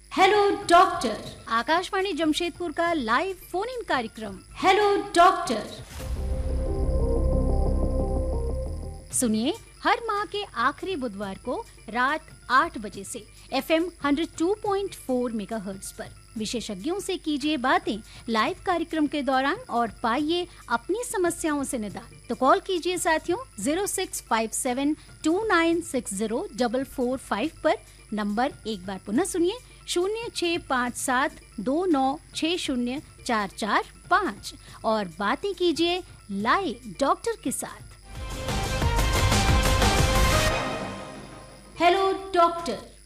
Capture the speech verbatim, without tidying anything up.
Hello doctor, Akashvani Jamshedpur का live phone in कार्यक्रम। Hello doctor. सुनिए हर माह के आखिरी बुधवार को रात आठ बजे से एफएम एक सौ दो पॉइंट चार मेगाहर्ट्ज पर विशेषज्ञों से कीजिए बातें लाइव कार्यक्रम के दौरान और पाइए अपनी समस्याओं से निदान। तो कॉल कीजिए साथियों zero six five seven to nine six zero four four five पर। नंबर एक बार पुनः सुनिए शून्य छः पाँच सात दो नौ छः शून्य चार चार पाँच और बातें कीजिए लाइव डॉक्टर के साथ। Hello doctor.